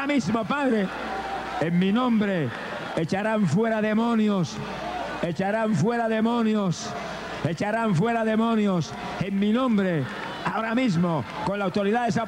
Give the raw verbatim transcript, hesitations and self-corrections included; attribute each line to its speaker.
Speaker 1: ahora mismo, Padre, en mi nombre, echarán fuera demonios, echarán fuera demonios, echarán fuera demonios, en mi nombre, ahora mismo, con la autoridad de esa